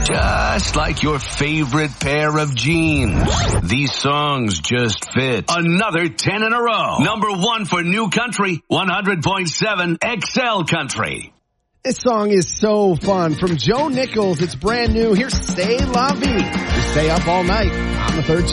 Just like your favorite pair of jeans. These songs just fit. Another 10 in a row. Number 1 for New Country, 100.7 XL Country. This song is so fun. From Joe Nichols, it's brand new. Here's C'est La Vie. You stay up all night on the third